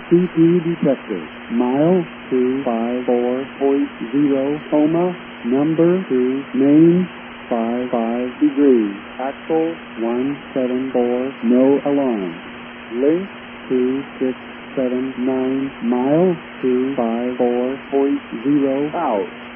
CP detector. Mile 254.0, coma, number 2, main 55 degrees, axle 174, no alarm. Link 2679, mile 254.0 out.